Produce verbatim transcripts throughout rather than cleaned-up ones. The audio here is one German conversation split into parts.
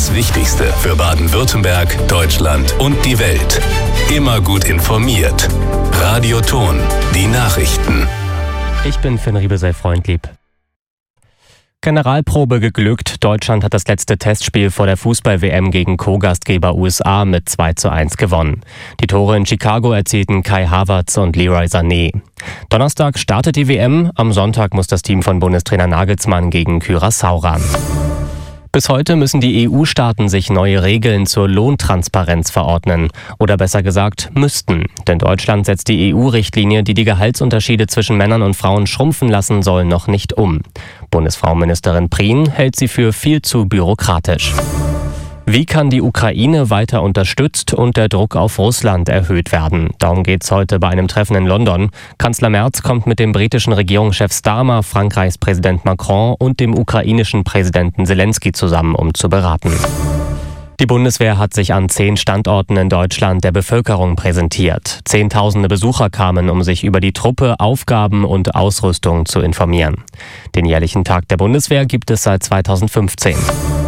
Das Wichtigste für Baden-Württemberg, Deutschland und die Welt. Immer gut informiert. Radio Ton, die Nachrichten. Ich bin Finn Riebesell-Freundlieb. Generalprobe geglückt. Deutschland hat das letzte Testspiel vor der Fußball-W M gegen Co-Gastgeber U S A mit zwei zu eins gewonnen. Die Tore in Chicago erzielten Kai Havertz und Leroy Sané. Donnerstag startet die W M. Am Sonntag muss das Team von Bundestrainer Nagelsmann gegen Curaçao ran. Bis heute müssen die E U-Staaten sich neue Regeln zur Lohntransparenz verordnen. Oder besser gesagt, müssten. Denn Deutschland setzt die E U-Richtlinie, die die Gehaltsunterschiede zwischen Männern und Frauen schrumpfen lassen soll, noch nicht um. Bundesfrauenministerin Prien hält sie für viel zu bürokratisch. Wie kann die Ukraine weiter unterstützt und der Druck auf Russland erhöht werden? Darum geht's heute bei einem Treffen in London. Kanzler Merz kommt mit dem britischen Regierungschef Starmer, Frankreichs Präsident Macron und dem ukrainischen Präsidenten Zelensky zusammen, um zu beraten. Die Bundeswehr hat sich an zehn Standorten in Deutschland der Bevölkerung präsentiert. Zehntausende Besucher kamen, um sich über die Truppe, Aufgaben und Ausrüstung zu informieren. Den jährlichen Tag der Bundeswehr gibt es seit zweitausendfünfzehn.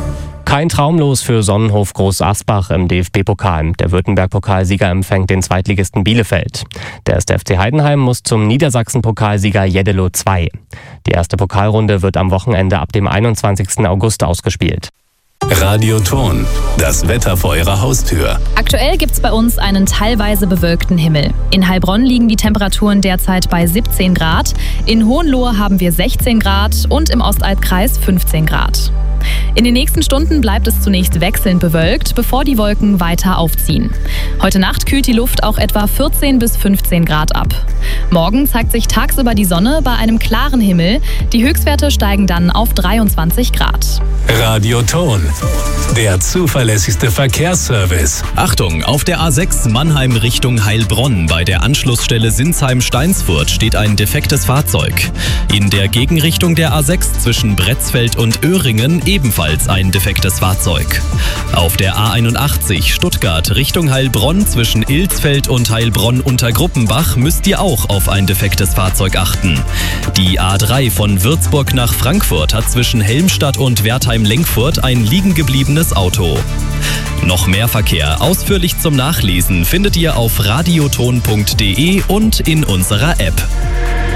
Kein Traumlos für Sonnenhof Groß Asbach im D F B-Pokal. Der Württemberg-Pokalsieger empfängt den Zweitligisten Bielefeld. Der erste F C Heidenheim muss zum Niedersachsen-Pokalsieger Jeddelo zwei. Die erste Pokalrunde wird am Wochenende ab dem einundzwanzigsten August ausgespielt. Radio Ton, das Wetter vor Ihrer Haustür. Aktuell gibt's bei uns einen teilweise bewölkten Himmel. In Heilbronn liegen die Temperaturen derzeit bei siebzehn Grad, in Hohenlohe haben wir sechzehn Grad und im Ostalbkreis fünfzehn Grad. In den nächsten Stunden bleibt es zunächst wechselnd bewölkt, bevor die Wolken weiter aufziehen. Heute Nacht kühlt die Luft auch etwa vierzehn bis fünfzehn Grad ab. Morgen zeigt sich tagsüber die Sonne bei einem klaren Himmel. Die Höchstwerte steigen dann auf dreiundzwanzig Grad. Radio Ton, der zuverlässigste Verkehrsservice. Achtung, auf der A sechs Mannheim Richtung Heilbronn bei der Anschlussstelle Sinsheim-Steinsfurt steht ein defektes Fahrzeug. In der Gegenrichtung der A sechs zwischen Bretzfeld und Öhringen ebenfalls ein defektes Fahrzeug. Auf der A einundachtzig Stuttgart Richtung Heilbronn zwischen Ilsfeld und Heilbronn-Untergruppenbach müsst ihr auch auf ein defektes Fahrzeug achten. Die A drei von Würzburg nach Frankfurt hat zwischen Helmstadt und Wertheim-Lenkfurt ein liegen gebliebenes Auto. Noch mehr Verkehr ausführlich zum Nachlesen findet ihr auf radioton punkt de und in unserer App.